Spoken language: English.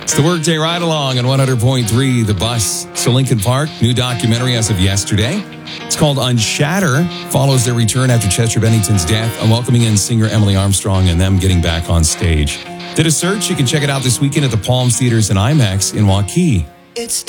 It's the Workday Ride Along on 100.3 The Bus. So Linkin Park, new documentary as of yesterday. It's called Unshatter. Follows their return after Chester Bennington's death and welcoming in singer Emily Armstrong and them getting back on stage. Did a search. You can check it out this weekend at the Palms Theaters and IMAX in Waukee.